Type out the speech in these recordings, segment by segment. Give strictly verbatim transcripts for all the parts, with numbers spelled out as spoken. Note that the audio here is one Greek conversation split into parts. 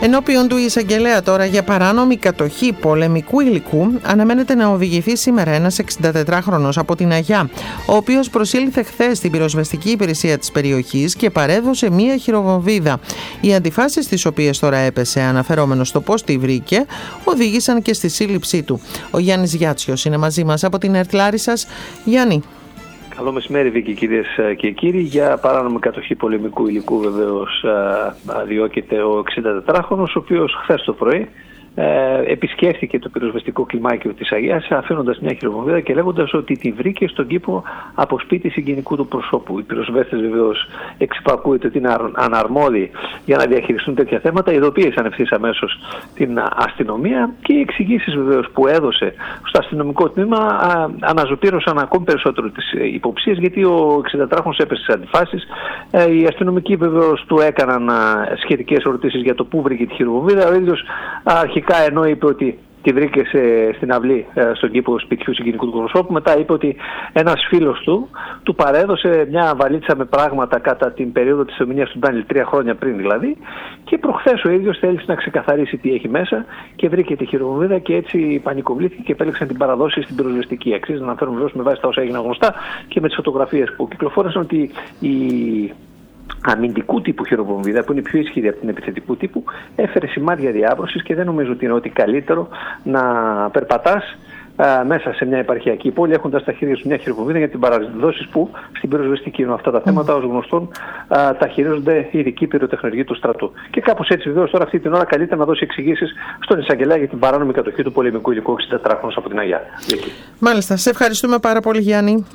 Ενώπιον του εισαγγελέα τώρα για παράνομη κατοχή πολεμικού υλικού αναμένεται να οδηγηθεί σήμερα ένας εξηντατετράχρονος από την Αγιά, ο οποίος προσήλθε χθες στην πυροσβεστική υπηρεσία της περιοχής και παρέδωσε μία χειροβομβίδα. Οι αντιφάσεις τις οποίες τώρα έπεσε αναφερόμενος στο πώς τη βρήκε οδήγησαν και στη σύλληψή του. Ο Γιάννης Γιάτσιος είναι μαζί μας από την ΕΡΤ Λάρισσας. Γιάννη. Καλό μεσημέρι, Βίκη, κυρίες και κύριοι. Για παράνομη κατοχή πολεμικού υλικού βεβαίως διώκεται ο εξηντατετράχρονος, ο οποίος χθες το πρωί ε, επισκέφθηκε το πυροσβεστικό κλιμάκιο της Αγιάς, αφήνοντας μια χειροβομβίδα και λέγοντας ότι τη βρήκε στον κήπο από σπίτι συγγενικού του προσώπου. Οι πυροσβέστες βεβαίως εξυπακούεται ότι είναι αναρμόδιοι για να διαχειριστούν τέτοια θέματα, ειδοποίησαν ευθύς αμέσως την αστυνομία και οι εξηγήσεις βεβαίως που έδωσε στο αστυνομικό τμήμα α, αναζωπήρωσαν ακόμη περισσότερο τις υποψίες, γιατί ο εξηντατετράχρονος έπεσε στις αντιφάσεις. Ε, οι αστυνομικοί βεβαίως του έκαναν α, σχετικές ερωτήσεις για το πού βρήκε τη χειροβομβίδα. Ο ίδιος αρχικά, ενώ είπε ότι τη βρήκε σε, στην αυλή ε, στον κήπο σπιτιού συγγενικού του προσώπου, μετά είπε ότι ένας φίλος του του παρέδωσε μια βαλίτσα με πράγματα κατά την περίοδο της θεομηνίας του Ντάνιλ, τρία χρόνια πριν δηλαδή, και προχθές ο ίδιος θέλησε να ξεκαθαρίσει τι έχει μέσα και βρήκε τη χειροβομβίδα και έτσι πανικοβλήθηκε και επέλεξαν την παραδόση στην πυροσβεστική. Αξίζει να αναφέρουμε βεβαίως με βάση τα όσα έγιναν γνωστά και με τις φωτογραφίες που κυκλοφόρησαν ότι η αμυντικού τύπου χειροβομβίδα, που είναι πιο ισχυρή από την επιθετικού τύπου, έφερε σημάδια διάβρωσης και δεν νομίζω ότι είναι ότι καλύτερο να περπατάς α, μέσα σε μια επαρχιακή πόλη έχοντας τα χέρια σου μια χειροβομβίδα για την παραδόσεις που στην πυροσβεστική είναι αυτά τα θέματα, ως γνωστόν, α, τα χειρίζονται οι ειδικοί πυροτεχνουργοί του στρατού. Και κάπως έτσι βεβαίως τώρα αυτή την ώρα καλύτερα να δώσει εξηγήσεις στον εισαγγελέα για την παράνομη κατοχή του πολεμικού υλικού εξηντατετράχρονος από την Αγιά. Μάλιστα, σε ευχαριστούμε πάρα πολύ, Γιάννη.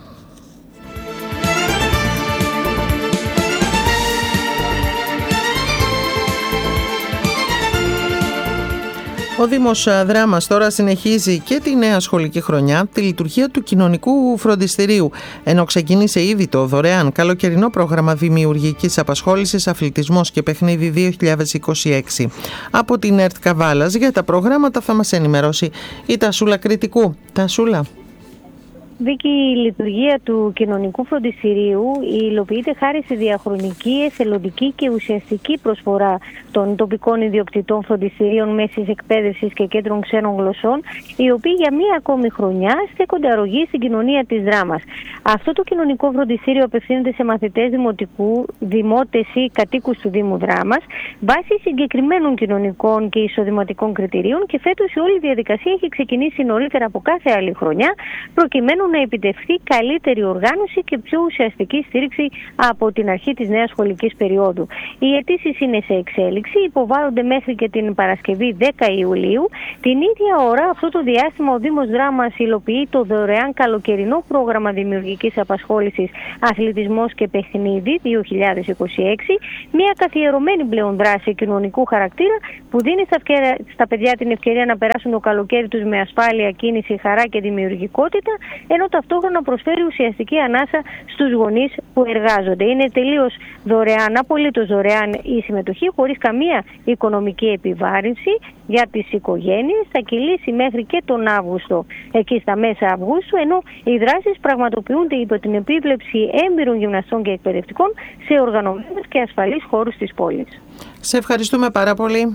Ο Δήμος Δράμας τώρα συνεχίζει και τη νέα σχολική χρονιά τη λειτουργία του κοινωνικού φροντιστηρίου, ενώ ξεκίνησε ήδη το δωρεάν καλοκαιρινό πρόγραμμα δημιουργικής απασχόλησης, αθλητισμός και παιχνίδι δύο χιλιάδες είκοσι έξι. Από την ΕΡΤ Καβάλας για τα προγράμματα θα μας ενημερώσει η Τασούλα Κρητικού. Τασούλα. Βίκη, η λειτουργία του κοινωνικού φροντιστηρίου υλοποιείται χάρη στη διαχρονική, εθελοντική και ουσιαστική προσφορά των τοπικών ιδιοκτητών φροντιστηρίων μέσης εκπαίδευσης και κέντρων ξένων γλωσσών, οι οποίοι για μία ακόμη χρονιά στέκονται αρρωγοί στην κοινωνία της Δράμας. Αυτό το κοινωνικό φροντιστήριο απευθύνεται σε μαθητές δημοτικού, δημότες ή κατοίκους του Δήμου Δράμας, βάσει συγκεκριμένων κοινωνικών και εισοδηματικών κριτηρίων, και φέτος η όλη διαδικασία έχει ξεκινήσει νωρίτερα από κάθε άλλη χρονιά, προκειμένου να επιτευχθεί καλύτερη οργάνωση και πιο ουσιαστική στήριξη από την αρχή της νέας σχολικής περίοδου. Οι αιτήσεις είναι σε εξέλιξη, υποβάλλονται μέχρι και την Παρασκευή δέκα Ιουλίου. Την ίδια ώρα, αυτό το διάστημα, ο Δήμος Δράμας υλοποιεί το δωρεάν καλοκαιρινό πρόγραμμα δημιουργικής απασχόλησης, αθλητισμός και παιχνίδι δύο χιλιάδες είκοσι έξι, μια καθιερωμένη πλέον δράση κοινωνικού χαρακτήρα που δίνει στα, ευκαιρία, στα παιδιά την ευκαιρία να περάσουν το καλοκαίρι τους με ασφάλεια, κίνηση, χαρά και δημιουργικότητα, ενώ ταυτόχρονα προσφέρει ουσιαστική ανάσα στους γονείς που εργάζονται. Είναι τελείως δωρεάν, απολύτως δωρεάν η συμμετοχή, χωρίς καμία οικονομική επιβάρυνση για τις οικογένειες. Θα κυλήσει μέχρι και τον Αύγουστο, εκεί στα μέσα Αυγούστου, ενώ οι δράσεις πραγματοποιούνται υπό την επίβλεψη έμπειρων γυμναστών και εκπαιδευτικών σε οργανωμένους και ασφαλείς χώρους της πόλης. Σε ευχαριστούμε πάρα πολύ.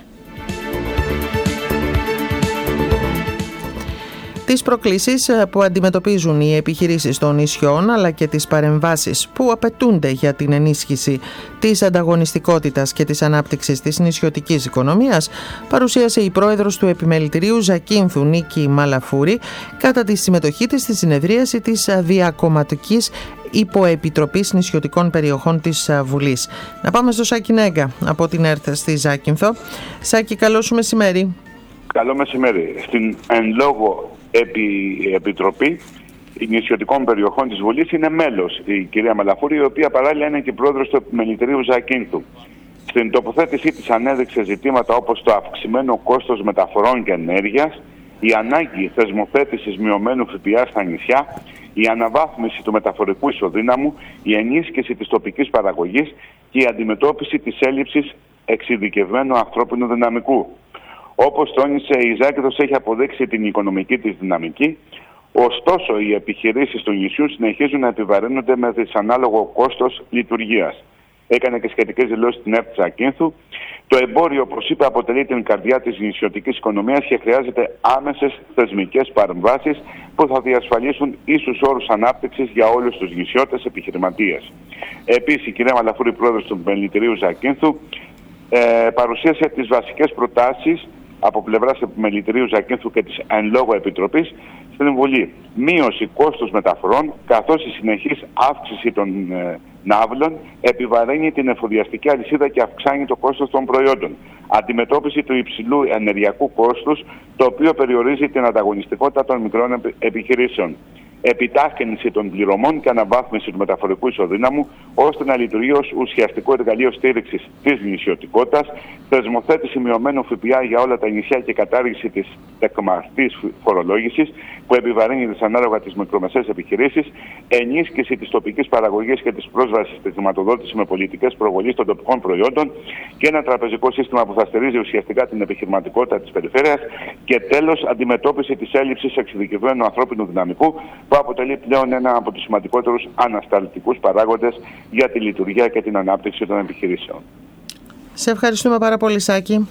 Τις προκλήσεις που αντιμετωπίζουν οι επιχειρήσεις των νησιών, αλλά και τις παρεμβάσεις που απαιτούνται για την ενίσχυση της ανταγωνιστικότητας και της ανάπτυξης της νησιωτικής οικονομίας, παρουσίασε η πρόεδρος του Επιμελητηρίου Ζακίνθου, Νίκη Μαλαφούρη, κατά τη συμμετοχή της στη συνεδρίαση της Διακομματικής Υποεπιτροπής Νησιωτικών Περιοχών της Βουλής. Να πάμε στο Σάκη Νέγκα από την ΕΡΤ στη Ζάκυνθο. Σάκη, καλό σου μεσημέρι. Καλό μεσημέρι. Στην εν λόγω επί, Επιτροπή Νησιωτικών Περιοχών της Βουλής είναι μέλος η κυρία Μαλαφούρη, η οποία παράλληλα είναι και πρόεδρος του Επιμελητηρίου Ζακίνθου. Στην τοποθέτησή της ανέδειξε ζητήματα όπως το αυξημένο κόστος μεταφορών και ενέργειας, η ανάγκη θεσμοθέτησης μειωμένου ΦΠΑ στα νησιά, η αναβάθμιση του μεταφορικού ισοδύναμου, η ενίσχυση της τοπικής παραγωγής και η αντιμετώπιση της έλλειψης εξειδικευμένου ανθρώπινου δυναμικού. Όπως τόνισε, η Ζάκυνθος έχει αποδείξει την οικονομική της δυναμική, ωστόσο οι επιχειρήσεις του νησιού συνεχίζουν να επιβαρύνονται με δυσανάλογο κόστος λειτουργίας. Έκανε και σχετικές δηλώσεις στην ΕΡΤ Ζακίνθου Το εμπόριο, όπως είπα, αποτελεί την καρδιά της νησιωτικής οικονομίας και χρειάζεται άμεσες θεσμικές παρεμβάσεις που θα διασφαλίσουν ίσους όρους ανάπτυξης για όλους τους νησιώτες επιχειρηματίες. Επίσης, η κυρία Μαλαφούρη, πρόεδρος του Επιμελητηρίου Ζακίνθου, ε, παρουσίασε τις βασικές προτάσεις από πλευράς του Επιμελητηρίου Ζακίνθου και της εν λόγω Επιτροπής στην Βουλή. Μείωση κόστους μεταφορών, καθώς η συνεχής αύξηση των ε, ναύλων επιβαρύνει την εφοδιαστική αλυσίδα και αυξάνει το κόστος των προϊόντων. Αντιμετώπιση του υψηλού ενεργειακού κόστους, το οποίο περιορίζει την ανταγωνιστικότητα των μικρών επιχειρήσεων. Επιτάχυνση των πληρωμών και αναβάθμιση του μεταφορικού ισοδύναμου, ώστε να λειτουργεί ως ουσιαστικό εργαλείο στήριξης της νησιωτικότητας, θεσμοθέτηση μειωμένου ΦΠΑ για όλα τα νησιά και κατάργηση της τεκμαρτής φορολόγησης που επιβαρύνει δυσανάλογα τις μικρομεσαίες επιχειρήσεις, ενίσχυση της τοπικής παραγωγής και της πρόσβασης στη χρηματοδότηση με πολιτικές προβολής των τοπικών προϊόντων και ένα τραπεζικό σύστημα που θα στηρίζει ουσιαστικά την επιχειρηματικότητα της περιφέρειας και τέλος αντιμετώπιση της έλλειψης εξειδικευμένου ανθρώπινου δυναμικού, που αποτελεί πλέον ένα από τους σημαντικότερους ανασταλτικούς παράγοντες για τη λειτουργία και την ανάπτυξη των επιχειρήσεων. Σε ευχαριστούμε πάρα πολύ, Σάκη.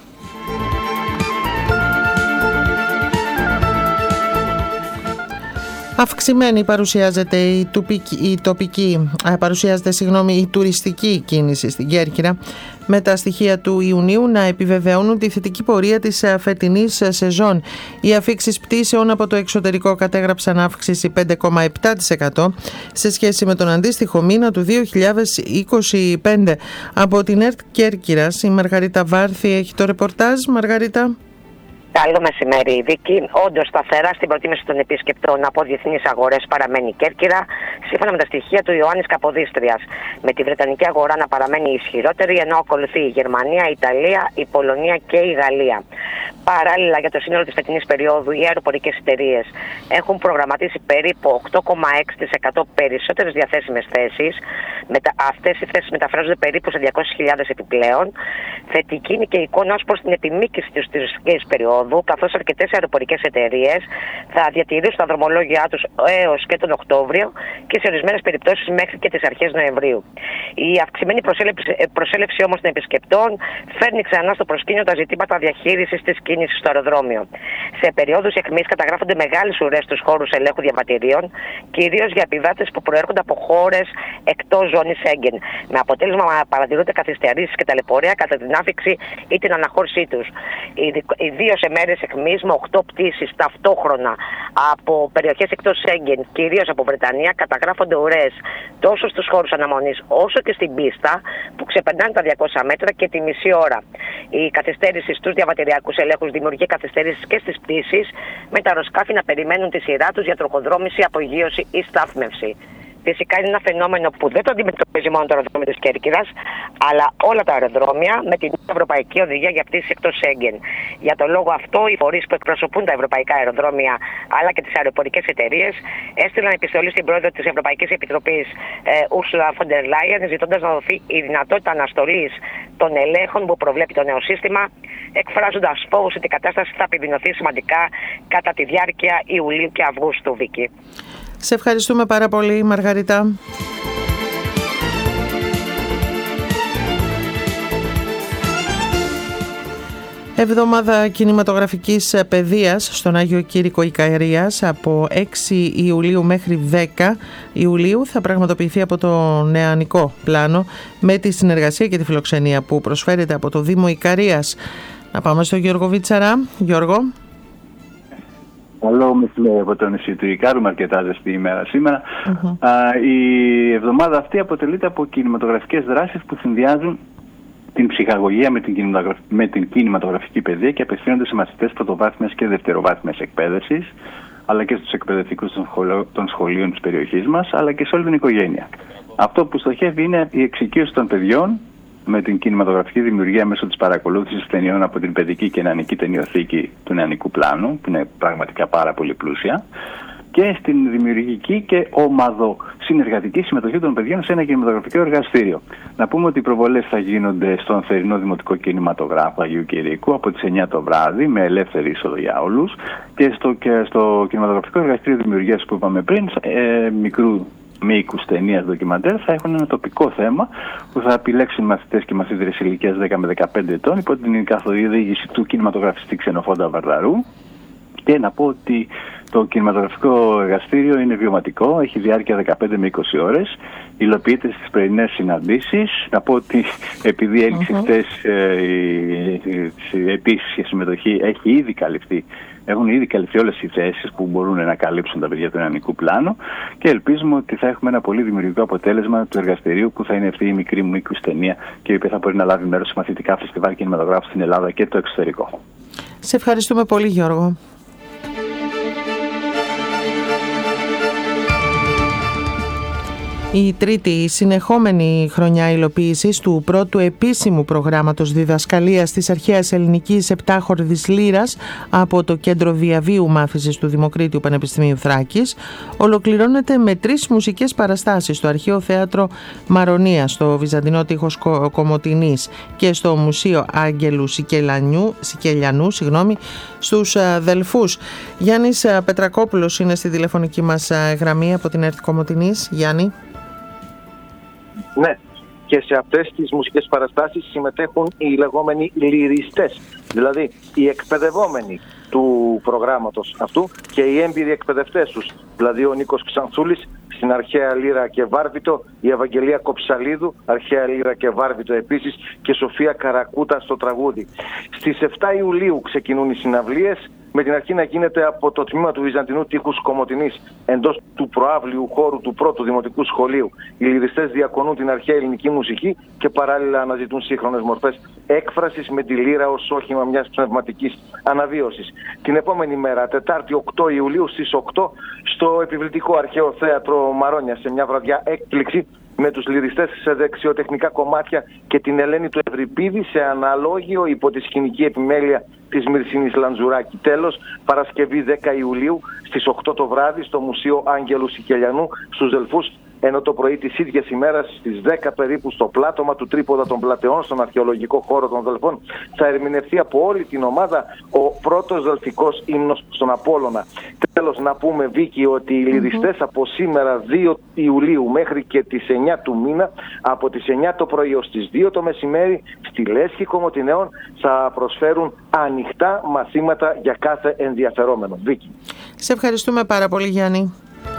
Αυξημένη παρουσιάζεται η, τουπική, η τοπική, παρουσιάζεται συγγνώμη, η τουριστική κίνηση στην Κέρκυρα, με τα στοιχεία του Ιουνίου να επιβεβαιώνουν τη θετική πορεία της φετινής σεζόν. Οι αφίξεις πτήσεων από το εξωτερικό κατέγραψαν αύξηση πέντε κόμμα επτά τοις εκατό σε σχέση με τον αντίστοιχο μήνα του δύο χιλιάδες είκοσι πέντε. Από την ΕΡΤ Κέρκυρας, η Μαργαρίτα Βάρθη έχει το ρεπορτάζ. Μαργαρίτα. Καλό μεσημέρι, Βίκη. Όντως, σταθερά στην προτίμηση των επισκεπτών από διεθνείς αγορές παραμένει η Κέρκυρα, σύμφωνα με τα στοιχεία του Ιωάννης Καποδίστριας. Με τη Βρετανική αγορά να παραμένει ισχυρότερη, ενώ ακολουθεί η Γερμανία, η Ιταλία, η Πολωνία και η Γαλλία. Παράλληλα, για το σύνολο της φετινής περίοδου, οι αεροπορικές εταιρείες έχουν προγραμματίσει περίπου οκτώ κόμμα έξι τοις εκατό περισσότερες διαθέσιμες θέσεις. Μετα... Αυτές οι θέσεις μεταφράζονται περίπου σε διακόσιες χιλιάδες επιπλέον. Θετική είναι και η εικόνα ως προς την επιμήκυση της τουριστικής περίοδου, καθώς αρκετές αεροπορικές εταιρείες θα διατηρήσουν τα δρομολόγια τους έως και τον Οκτώβριο και σε ορισμένες περιπτώσεις μέχρι και τις αρχές Νοεμβρίου. Η αυξημένη προσέλευση, προσέλευση όμως των επισκεπτών φέρνει ξανά στο προσκήνιο τα ζητήματα διαχείρισης της κίνησης στο αεροδρόμιο. Σε περιόδους αιχμής καταγράφονται μεγάλες ουρές στους χώρους ελέγχου διαβατηρίων, κυρίως για επιβάτες που προέρχονται από χώρες εκτός ζώνης Σέγγεν, με αποτέλεσμα να παρατηρούνται καθυστερήσεις και ταλαιπωρία κατά την άφιξη ή την αναχώρησή τους. Ιδίως σε μέρες αιχμής με οκτώ πτήσεις ταυτόχρονα από περιοχές εκτός Σέγγεν, κυρίως από Βρετανία, καταγράφονται ουρές τόσο στους χώρους αναμονής όσο και στην πίστα που ξεπερνάνε τα διακόσια μέτρα και τη μισή ώρα. Η καθυστέρηση στους διαβατηριακούς ελέγχους δημιουργεί καθυστέρησης και στις πτήσεις, με τα αεροσκάφη να περιμένουν τη σειρά τους για τροχοδρόμηση, απογείωση ή στάθμευση. Φυσικά είναι ένα φαινόμενο που δεν το αντιμετωπίζει μόνο το αεροδρόμιο της Κέρκυρας, αλλά όλα τα αεροδρόμια με την Ευρωπαϊκή Οδηγία για πτήσεις εκτός Σέγγεν. Για τον λόγο αυτό, οι φορείς που εκπροσωπούν τα ευρωπαϊκά αεροδρόμια αλλά και τις αεροπορικές εταιρείες έστειλαν επιστολή στην πρόεδρο της Ευρωπαϊκής Επιτροπής Ursula von der Leyen, ζητώντας να δοθεί η δυνατότητα αναστολής των ελέγχων που προβλέπει το νέο σύστημα, εκφράζοντας φόβους ότι η κατάσταση θα επιδεινωθεί σημαντικά κατά τη διάρκεια Ιουλίου και Αυγούστου, Βίκη. Σε ευχαριστούμε πάρα πολύ, Μαργαρίτα. Εβδομάδα κινηματογραφικής παιδείας στον Άγιο Κήρυκο Ικαρίας από έξι Ιουλίου μέχρι δέκα Ιουλίου θα πραγματοποιηθεί από το νεανικό πλάνο με τη συνεργασία και τη φιλοξενία που προσφέρεται από το Δήμο Ικαρίας. Να πάμε στο Γιώργο Βίτσαρα. Γιώργο. Καλό μεσημέρι από το νησί του Ικάρου, με αρκετά ζεστή ημέρα σήμερα. Uh-huh. Α, η εβδομάδα αυτή αποτελείται από κινηματογραφικές δράσεις που συνδυάζουν την ψυχαγωγία με την, κινηματογραφ... με την κινηματογραφική παιδεία και απευθύνονται σε μαθητές πρωτοβάθμιας και δευτεροβάθμιας εκπαίδευσης, αλλά και στους εκπαιδευτικούς των, σχολ... των σχολείων της περιοχής μας, αλλά και σε όλη την οικογένεια. Αυτό που στοχεύει είναι η εξοικείωση των παιδιών με την κινηματογραφική δημιουργία μέσω της παρακολούθησης ταινιών από την παιδική και νεανική ταινιοθήκη του νεανικού πλάνου, που είναι πραγματικά πάρα πολύ πλούσια, και στην δημιουργική και ομαδοσυνεργατική συμμετοχή των παιδιών σε ένα κινηματογραφικό εργαστήριο. Να πούμε ότι οι προβολές θα γίνονται στον θερινό Δημοτικό Κινηματογράφο Αγίου Κηρύκου από τις εννιά το βράδυ, με ελεύθερη είσοδο για όλους, και στο, και στο κινηματογραφικό εργαστήριο δημιουργίας που είπαμε πριν, ε, μικρού μήκους ταινίας ντοκιμαντέρ θα έχουν ένα τοπικό θέμα που θα επιλέξουν μαθητές και μαθήτρες ηλικίας δέκα με δεκαπέντε ετών υπό την καθοδήγηση του κινηματογραφιστή Ξενοφόντα Βαρδαρού. Και να πω ότι το κινηματογραφικό εργαστήριο είναι βιωματικό, έχει διάρκεια δεκαπέντε με είκοσι ώρες, υλοποιείται στις πρωινές συναντήσεις. Να πω ότι επειδή έληξε χτες ε, η αιτήσεις για συμμετοχή, έχει ήδη καλυφθεί, έχουν ήδη καλυφθεί όλες οι θέσεις που μπορούν να καλύψουν τα παιδιά του νεανικού πλάνου και ελπίζουμε ότι θα έχουμε ένα πολύ δημιουργικό αποτέλεσμα του εργαστηρίου που θα είναι αυτή η μικρή μήκους ταινία και η οποία θα μπορεί να λάβει μέρος σε μαθητικά φεστιβάλ κινηματογράφου στην Ελλάδα και το εξωτερικό. Σε ευχαριστούμε πολύ, Γιώργο. Η τρίτη συνεχόμενη χρονιά υλοποίησης του πρώτου επίσημου προγράμματος διδασκαλίας της αρχαίας ελληνικής επτάχορδης λύρας από το Κέντρο Διαβίου Μάθησης του Δημοκρίτιου Πανεπιστημίου Θράκης ολοκληρώνεται με τρεις μουσικές παραστάσεις στο Αρχαίο Θέατρο Μαρονία, στο Βυζαντινό Τείχος Κομοτηνής και στο Μουσείο Άγγελου Σικελιανού, Σικελιανού συγγνώμη, στους Δελφούς. Γιάννης Πετρακόπουλος είναι στη τηλεφωνική μας γραμμή από την ΕΡΤ Κομοτηνής. Γιάννη. Ναι, και σε αυτές τις μουσικές παραστάσεις συμμετέχουν οι λεγόμενοι λυριστές, δηλαδή οι εκπαιδευόμενοι του προγράμματος αυτού και οι έμπειροι εκπαιδευτές τους, δηλαδή ο Νίκος Ξανθούλης στην αρχαία λύρα και βάρβιτο, η Ευαγγελία Κοψαλίδου, αρχαία λύρα και βάρβιτο επίσης, και Σοφία Καρακούτα στο τραγούδι. Στις επτά Ιουλίου ξεκινούν οι συναυλίες, με την αρχή να γίνεται από το τμήμα του Βυζαντινού Τείχους Κομοτηνής, εντός του προαύλιου χώρου του πρώτου δημοτικού σχολείου. Οι λυριστές διακονούν την αρχαία ελληνική μουσική και παράλληλα αναζητούν σύγχρονες μορφές έκφρασης με τη λύρα ως όχημα μιας πνευματικής αναβίωσης. Την επόμενη μέρα, Τετάρτη οκτώ Ιουλίου στις οκτώ, στο επιβλητικό Αρχαίο Θέατρο Μαρόνια, σε μια βραδιά έκπληξη με τους λυριστές σε δεξιοτεχνικά κομμάτια και την Ελένη του Ευρυπίδη σε αναλόγιο υπό τη σκηνική επιμέλεια της Μυρσίνης Λαντζουράκη. Τέλος, Παρασκευή δέκα Ιουλίου στις οκτώ το βράδυ στο Μουσείο Άγγελου Σικελιανού στους Δελφούς, ενώ το πρωί της ίδιας ημέρας στις δέκα περίπου στο πλάτωμα του Τρίποδα των Πλατεών, στον αρχαιολογικό χώρο των Δελφών, θα ερμηνευτεί από όλη την ομάδα ο πρώτος δελφικός ύμνος στον Απόλλωνα. Τέλος, να πούμε, Βίκη, ότι οι λυριστές mm-hmm. από σήμερα δύο Ιουλίου μέχρι και τις εννιά του μήνα, από τις εννιά το πρωί ως τις δύο το μεσημέρι, στη Λέσχη Κομοτηναίων θα προσφέρουν ανοιχτά μαθήματα για κάθε ενδιαφερόμενο. Βίκη. Σε ευχαριστούμε πάρα πολύ, Γιάννη.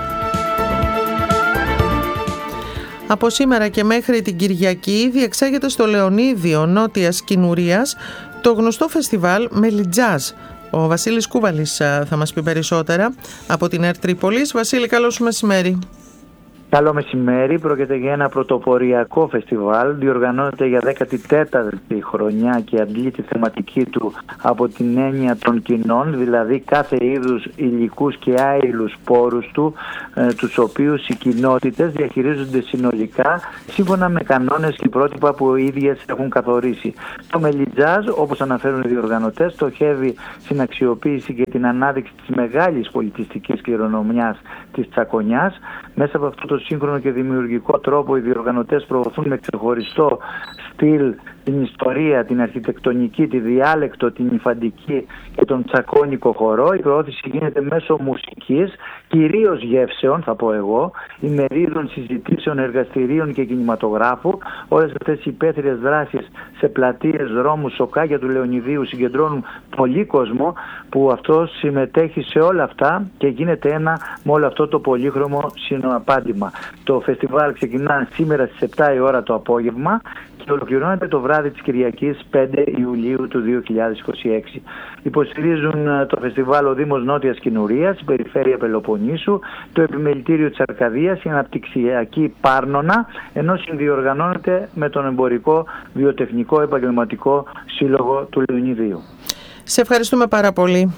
Από σήμερα και μέχρι την Κυριακή διεξάγεται στο Λεωνίδιο Νότιας Κινουρίας το γνωστό φεστιβάλ Μελιτζάζ. Ο Βασίλης Κούβαλης θα μας πει περισσότερα από την ΕΡΤ Τρίπολης. Βασίλη, καλό σου μεσημέρι. Καλό μεσημέρι. Πρόκειται για ένα πρωτοποριακό φεστιβάλ. Διοργανώνεται για δέκατη τέταρτη χρονιά και αντλεί τη θεματική του από την έννοια των κοινών, δηλαδή κάθε είδους υλικούς και άειλους πόρους του, ε, τους οποίους οι κοινότητες διαχειρίζονται συνολικά σύμφωνα με κανόνες και πρότυπα που οι ίδιες έχουν καθορίσει. Το Μελιτζάζ, όπως αναφέρουν οι διοργανωτές, στοχεύει στην αξιοποίηση και την ανάδειξη της μεγάλης πολιτιστικής κληρονομιάς της Τσακωνιάς. Μέσα από αυτό το σύγχρονο και δημιουργικό τρόπο οι διοργανωτές προωθούν με ξεχωριστό στυλ την ιστορία, την αρχιτεκτονική, τη διάλεκτο, την υφαντική και τον τσακώνικο χορό. Η προώθηση γίνεται μέσω μουσικής, κυρίως γεύσεων θα πω εγώ, ημερίδων, συζητήσεων, εργαστηρίων και κινηματογράφου. Όλες αυτές οι υπαίθριες δράσεις σε πλατείες, δρόμους, σοκάκια του Λεωνιδίου συγκεντρώνουν πολύ κόσμο που αυτό συμμετέχει σε όλα αυτά και γίνεται ένα με όλο αυτό το πολύχρωμο συναπάντημα. Το φεστιβάλ ξεκινά σήμερα στις επτά η ώρα το απόγευμα και ολοκληρώνεται το βράδυ της Κυριακής πέντε Ιουλίου του δύο χιλιάδες είκοσι έξι. Υποστηρίζουν το φεστιβάλ ο Δήμος Νότιας Κινουρίας, η Περιφέρεια Πελοποννήσου, το Επιμελητήριο της Αρκαδίας, η Αναπτυξιακή Πάρνονα, ενώ συνδιοργανώνεται με τον Εμπορικό Βιοτεχνικό Επαγγελματικό Σύλλογο του Λεωνιδίου. Σε ευχαριστούμε πάρα πολύ.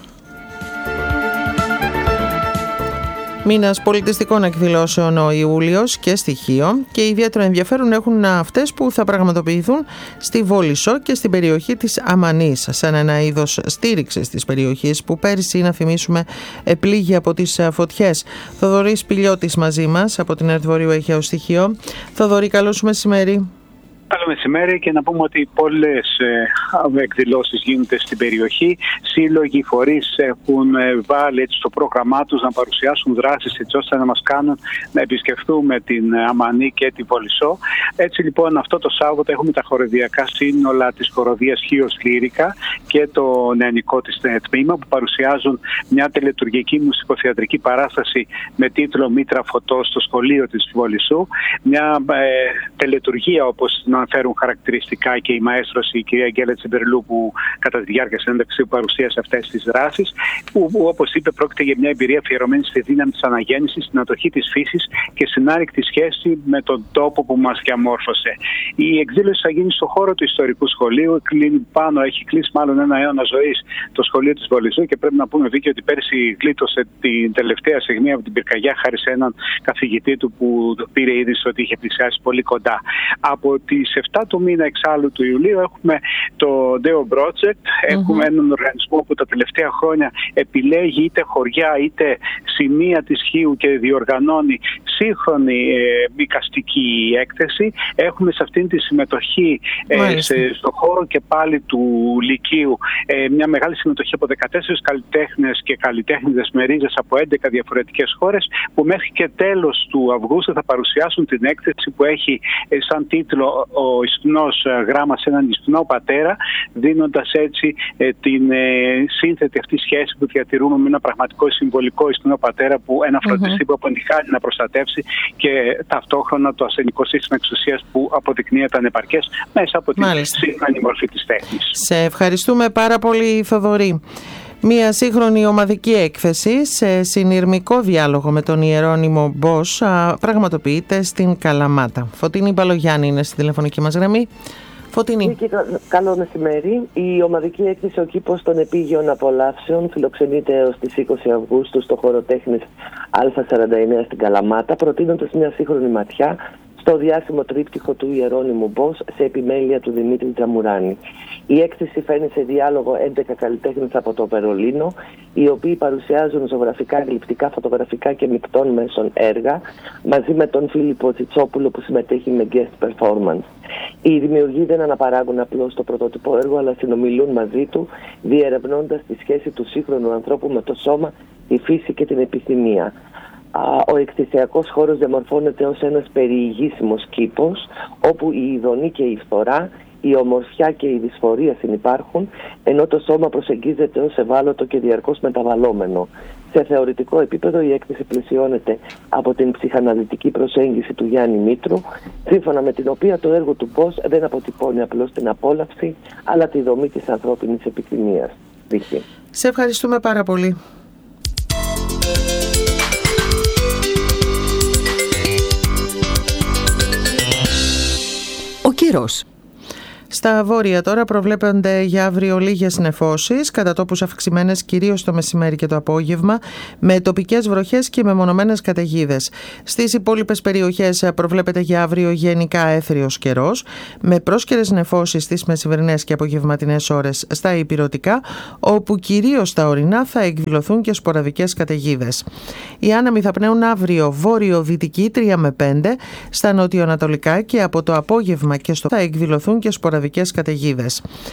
Μήνας πολιτιστικών εκδηλώσεων ο Ιούλιος και στοιχείο, και ιδιαίτερο ενδιαφέρον έχουν αυτές που θα πραγματοποιηθούν στη Βόλισσο και στην περιοχή της Αμανής, σαν ένα είδος στήριξης της περιοχής που πέρυσι, να θυμίσουμε, επλήγει από τις φωτιές. Θοδωρής Πηλιώτης μαζί μας από την ΕΡΤ Βορείου Αιγαίου στοιχείο. Θοδωρή, καλό σου μεσημέρι. Καλό μεσημέρι, και να πούμε ότι πολλές ε, εκδηλώσεις γίνονται στην περιοχή. Σύλλογοι, φορείς έχουν βάλει έτσι στο πρόγραμμά τους να παρουσιάσουν δράσεις έτσι ώστε να μας κάνουν να επισκεφθούμε την Αμανή και την Βολισσό. Έτσι λοιπόν αυτό το Σάββατο έχουμε τα χοροδιακά σύνολα της χοροδίας Χίος Λύρικα και το νεανικό της τμήμα που παρουσιάζουν μια τελετουργική μουσικοθεατρική παράσταση με τίτλο Μήτρα Φωτός στο σχολείο της Βολισσού. Μια ε, τελετουργία, όπως να αναφέρουν χαρακτηριστικά και η μαέστρος η κυρία Γκέλα Τσιμπερλού, που κατά τη διάρκεια συνέντευξη που παρουσίασε αυτές τις δράσεις, που, που όπως είπε πρόκειται για μια εμπειρία αφιερωμένη στη δύναμη της αναγέννησης, στην ατοχή της φύσης και στην άρρηκτη σχέση με τον τόπο που μας διαμόρφωσε. Η εκδήλωση θα γίνει στο χώρο του ιστορικού σχολείου. Κλείνει πάνω, έχει κλείσει μάλλον ένα αιώνα ζωής το σχολείο της Βολισσού, και πρέπει να πούμε δίκαιο ότι πέρσι γλίτωσε την τελευταία στιγμή από την πυρκαγιά χάρη σε έναν καθηγητή του που πήρε είδηση ότι είχε πλησιάσει πολύ κοντά. Από τις επτά του μήνα εξάλλου του Ιουλίου έχουμε το Deo Project. Mm-hmm. Έχουμε έναν οργανισμό που τα τελευταία χρόνια επιλέγει είτε χωριά είτε σημεία της Χίου και διοργανώνει σύγχρονη ε, εικαστική έκθεση. Έχουμε σε αυτήν τη συμμετοχή ε, σε, στο χώρο και πάλι του Λυκείου ε, μια μεγάλη συμμετοχή από δεκατέσσερις καλλιτέχνες και καλλιτέχνηδες με ρίζες από έντεκα διαφορετικές χώρες, που μέχρι και τέλος του Αυγούστου θα παρουσιάσουν την έκθεση που έχει ε, σαν τίτλο «Ο Ισπνός γράμμα σε έναν Ισπνό πατέρα», δίνοντας έτσι ε, την ε, σύνθετη αυτή σχέση που διατηρούμε με ένα πραγματικό συμβολικό Ισπνό πατέρα, που ένα φροντιστή mm-hmm. που απονυχάνει να προστατεύσει, και ταυτόχρονα το ασθενικό σύστημα εξουσίας που αποδεικνύεται ανεπαρκές μέσα από την σύγχρονη μορφή της τέχνης. Σε ευχαριστούμε πάρα πολύ, Θοδωρή. Μία σύγχρονη ομαδική έκθεση σε συνειρμικό διάλογο με τον Ιερώνυμο Μπος πραγματοποιείται στην Καλαμάτα. Φωτεινή Μπαλογιάννη είναι στη τηλεφωνική μας γραμμή. Φωτεινή. Καλό μεσημέρι. Η ομαδική έκθεση «Ο Κήπος των Επίγειων Απολαύσεων» φιλοξενείται έως τις είκοσι Αυγούστου στο χώρο τέχνης Α σαράντα εννέα στην Καλαμάτα, προτείνοντας μια σύγχρονη ματιά στο διάσημο τρίπτυχο του Ιερώνυμου Μπος σε επιμέλεια του Δημήτρη Τζαμουράνη. Η έκθεση φέρνει σε διάλογο έντεκα καλλιτέχνες από το Βερολίνο, οι οποίοι παρουσιάζουν ζωγραφικά, γλυπτικά, φωτογραφικά και μεικτών μέσων έργα, μαζί με τον Φίλιππο Τσιτσόπουλο που συμμετέχει με guest performance. Οι δημιουργοί δεν αναπαράγουν απλώς το πρωτότυπο έργο, αλλά συνομιλούν μαζί του, διερευνώντας τη σχέση του σύγχρονου ανθρώπου με το σώμα, τη φύση και την επιθυμία. Ο εκτισιακός χώρος διαμορφώνεται ως ένας περιηγήσιμος κήπος, όπου η ειδονή και η φθορά, η ομορφιά και η δυσφορία συνυπάρχουν, ενώ το σώμα προσεγγίζεται ως ευάλωτο και διαρκώς μεταβαλλόμενο. Σε θεωρητικό επίπεδο η έκθεση πλαισιώνεται από την ψυχαναλυτική προσέγγιση του Γιάννη Μήτρου, σύμφωνα με την οποία το έργο του Μπος δεν αποτυπώνει απλώς την απόλαυση, αλλά τη δομή της ανθρώπινης επιθυμίας. Σε ευχαριστούμε πάρα πολύ. Ο καιρός. Στα βόρεια τώρα προβλέπονται για αύριο λίγες νεφώσεις, κατά τόπους αυξημένες κυρίως το μεσημέρι και το απόγευμα, με τοπικές βροχές και μεμονωμένες καταιγίδες. Στις υπόλοιπες περιοχές προβλέπεται για αύριο γενικά έθριος καιρός, με πρόσκαιρες νεφώσεις στις μεσημερινές και απογευματινές ώρες στα ηπειρωτικά, όπου κυρίως στα ορεινά θα εκδηλωθούν και σποραδικές καταιγίδες. Οι άνεμοι θα πνέουν αύριο βόρειο-δυτική τρία με πέντε, στα νοτιοανατολικά, και από το απόγευμα και στο θα εκδηλωθούν και σποραδικές καταιγίδες.